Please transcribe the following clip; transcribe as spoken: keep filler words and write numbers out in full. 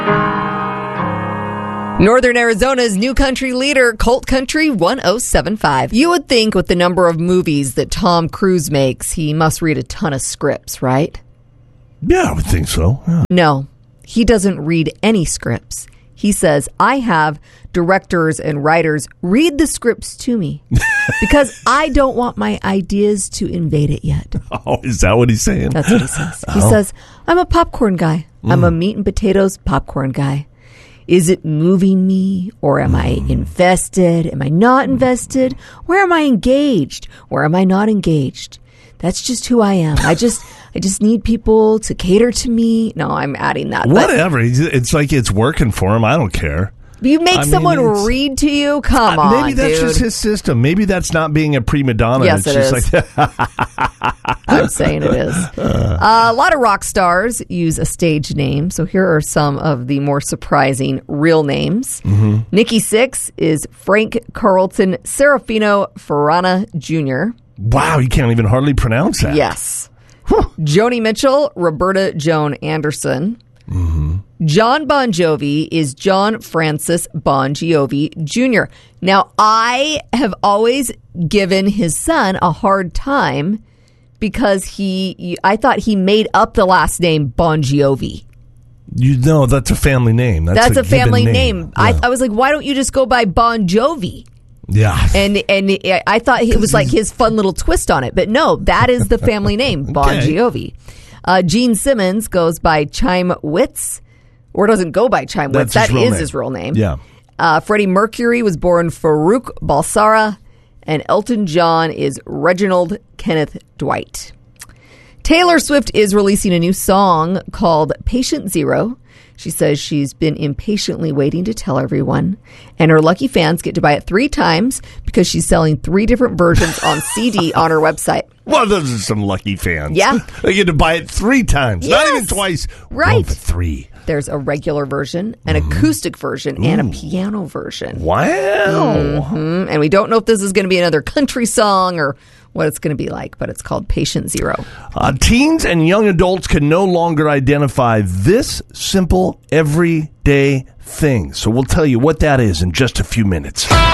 Northern Arizona's new country leader, Colt Country one oh seven five. You would think with the number of movies that Tom Cruise makes, he must read a ton of scripts, right? Yeah, I would think so. Yeah. No, he doesn't read any scripts. He says, I have directors and writers read the scripts to me because I don't want my ideas to invade it yet. Oh, is that what he's saying? That's what he says. He Oh. says, I'm a popcorn guy. Mm. I'm a meat and potatoes popcorn guy. Is it moving me, or am I invested? Am I not invested? Where am I engaged? Where am I not engaged? That's just who I am. I just I just need people to cater to me. No, I'm adding that. Whatever. It's like it's working for him. I don't care. You make I someone mean, uh, read to you? Come uh, on, Maybe that's dude. just his system. Maybe that's not being a prima donna. Yes, it's it just is. Like I'm saying it is. Uh, a lot of rock stars use a stage name. So here are some of the more surprising real names. Mm-hmm. Nikki Sixx is Frank Carlton Serafino Farana Junior Wow, you can't even hardly pronounce that. Yes. Joni Mitchell, Roberta Joan Anderson. Mm-hmm. John Bon Jovi is John Francis Bon Jovi Junior Now, I have always given his son a hard time because he, I thought he made up the last name Bon Jovi. You know, that's a family name. That's, That's a, a family given name. name. I, Yeah. I was like, why don't you just go by Bon Jovi? Yeah. And and I thought it was like his fun little twist on it. But no, that is the family name, Bon Okay. Jovi. Uh, Gene Simmons goes by Chaim Witz, or doesn't go by Chaim Witz. That's his That real is name. his real name. Yeah. Uh, Freddie Mercury was born Farouk Balsara, and Elton John is Reginald Kenneth Dwight. Taylor Swift is releasing a new song called Patient Zero. She says she's been impatiently waiting to tell everyone, and her lucky fans get to buy it three times because she's selling three different versions on C D on her website. Well, those are some lucky fans. Yeah. They get to buy it three times. Yes. Not even twice. Right. No, but three. There's a regular version, an Mm-hmm. acoustic version, and a piano version. Wow. Mm, and we don't know if this is going to be another country song or what it's going to be like, but it's called Patient Zero. Uh, teens and young adults can no longer identify this simple, everyday thing. So we'll tell you what that is in just a few minutes.